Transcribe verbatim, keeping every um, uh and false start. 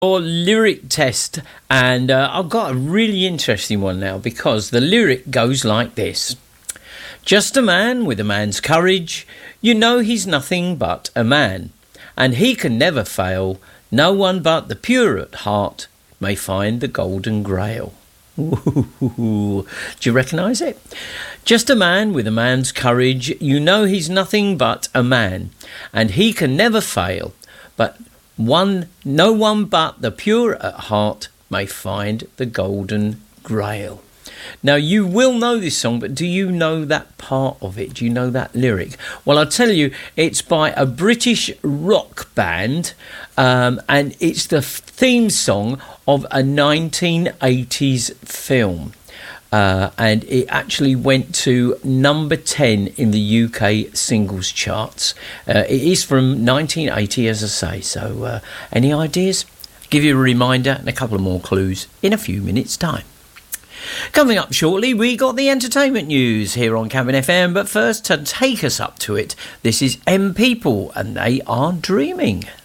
Or lyric test, and uh, I've got a really interesting one now, because the lyric goes like this. Just a man with a man's courage, you know he's nothing but a man, and he can never fail. No one but the pure at heart may find the golden grail. Ooh, do you recognise it? Just a man with a man's courage, you know he's nothing but a man, and he can never fail. But one, no one but the pure at heart may find the golden grail. Now, you will know this song, but do you know that part of it? Do you know that lyric? Well, I'll tell you, it's by a British rock band, um, and it's the theme song of a nineteen eighties film. Uh, and it actually went to number ten in the U K singles charts. Uh, it is from nineteen eighty, as I say. So, uh, any ideas? Give you a reminder and a couple of more clues in a few minutes' time. Coming up shortly, we got the entertainment news here on Cabin F M. But first, to take us up to it, this is M People, and they are dreaming.